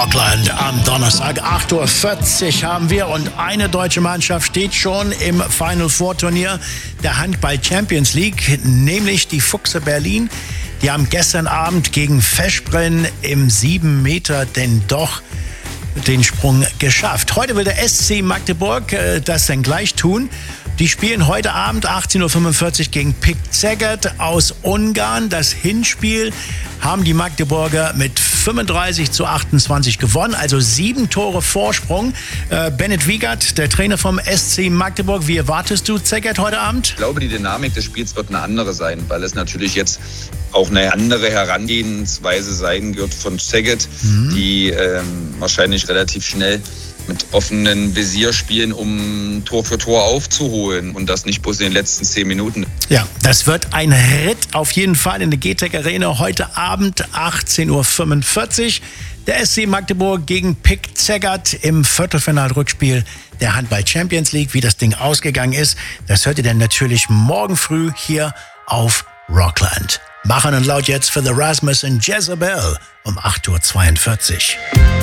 Rockland am Donnerstag. 8:40 Uhr haben wir und eine deutsche Mannschaft steht schon im Final Four Turnier der Handball Champions League, nämlich die Füchse Berlin. Die haben gestern Abend gegen Veszprém im 7 Meter denn doch den Sprung geschafft. Heute will der SC Magdeburg das dann gleich tun. Die spielen heute Abend 18:45 Uhr gegen PEC Szeged aus Ungarn. Das Hinspiel haben die Magdeburger mit 35:28 gewonnen, also 7 Tore Vorsprung. Bennett Wiegert, der Trainer vom SC Magdeburg, wie erwartest du Szeged heute Abend? Ich glaube, die Dynamik des Spiels wird eine andere sein, weil es natürlich jetzt auch eine andere Herangehensweise sein wird von Szeged, die wahrscheinlich relativ schnell mit offenen Visier spielen, um Tor für Tor aufzuholen und das nicht bloß in den letzten 10 Minuten. Ja, das wird ein Ritt auf jeden Fall in der GTEC Arena heute Abend 18:45 Uhr. Der SC Magdeburg gegen PEC Szeged im Viertelfinal-Rückspiel der Handball Champions League. Wie das Ding ausgegangen ist, das hört ihr dann natürlich morgen früh hier auf Rockland. Machen und laut jetzt für The Rasmus und Jezebel um 8:42 Uhr.